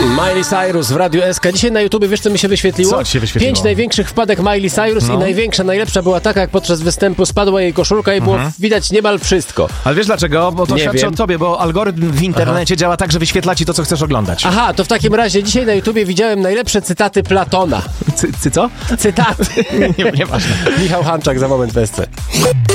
Miley Cyrus w Radiu SK. Dzisiaj na YouTubie, wiesz co mi się wyświetliło? Co ci się wyświetliło? 5 największych wpadek Miley Cyrus i najlepsza była taka, jak podczas występu spadła jej koszulka i było widać niemal wszystko. Ale wiesz dlaczego? Bo to Nie świadczy wiem. o tobie, bo algorytm w internecie działa tak, że wyświetla ci to, co chcesz oglądać. Aha, to w takim razie dzisiaj na YouTubie widziałem najlepsze cytaty Platona. Co? Cytaty. Nieważne. Michał Hanczak za moment w SC.